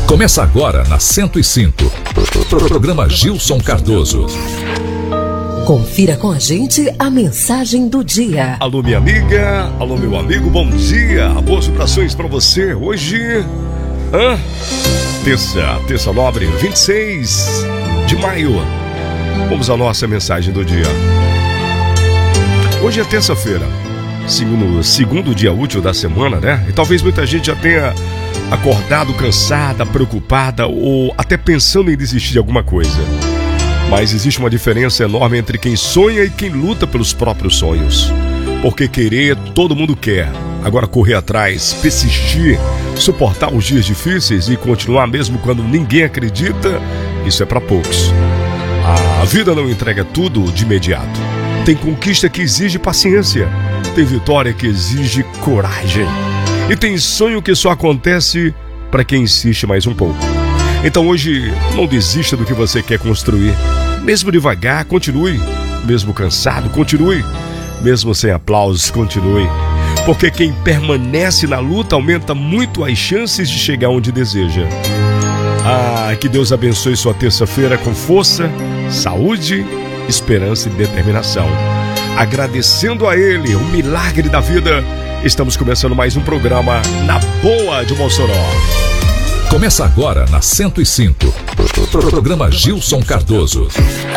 Começa agora na 105. Programa Gilson Cardoso. Confira com a gente a mensagem do dia. Alô, minha amiga, alô, meu amigo, bom dia. Boas vibrações pra você. Hoje, terça nobre, 26 de maio. Vamos à nossa mensagem do dia. Hoje é terça-feira, segundo dia útil da semana, né? E talvez muita gente já tenha acordado cansada, preocupada ou até pensando em desistir de alguma coisa. Mas existe uma diferença enorme entre quem sonha e quem luta pelos próprios sonhos. Porque querer, todo mundo quer. Agora correr atrás, persistir, suportar os dias difíceis e continuar mesmo quando ninguém acredita, isso é para poucos. A vida não entrega tudo de imediato. Tem conquista que exige paciência. Tem vitória que exige coragem. E tem sonho que só acontece para quem insiste mais um pouco. Então hoje, não desista do que você quer construir. Mesmo devagar, continue. Mesmo cansado, continue. Mesmo sem aplausos, continue. Porque quem permanece na luta aumenta muito as chances de chegar onde deseja. Que Deus abençoe sua terça-feira com força, saúde, esperança e determinação. Agradecendo a Ele o milagre da vida, estamos começando mais um programa Na Boa de Mossoró. Começa agora na 105. Programa Gilson Cardoso.